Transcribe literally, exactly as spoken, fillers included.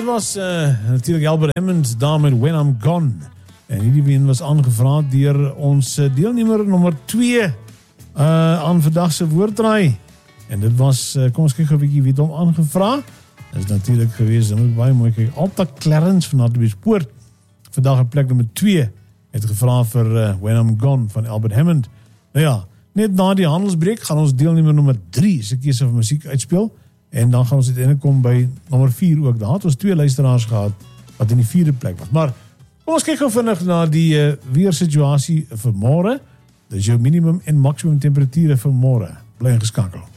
dit was uh, natuurlijk Albert Hammond daar met When I'm Gone. En hierdie ween was aangevraagd deur ons deelnemer nummer twee uh, aan vandagse woorddraai. En dit was, uh, kom ons kyk 'n bietjie wie het hom aangevraagd. Dit is natuurlijk geweest, dan moet ik baie mooi kyk. Alta Clarence van Hartbeespoort. Vandag in plek nummer twee het gevra vir uh, When I'm Gone van Albert Hammond. Nou ja, net na die handelsbreek gaan ons deelnemer nummer drie se keuse van musiek uitspeel. En dan gaan ons uiteindelik kom by nummer vier ook. Daar het ons twee luisteraars gehad wat in die vierde plek was. Maar kom ons kyk gou vinnig na die uh, weersituasie vir môre. Dis jou minimum en maximum temperature vir môre. Bly ingeskakel.